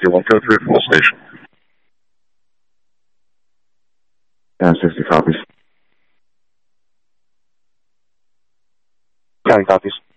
Whiskey 123 from the station. 1060 copies. County copies.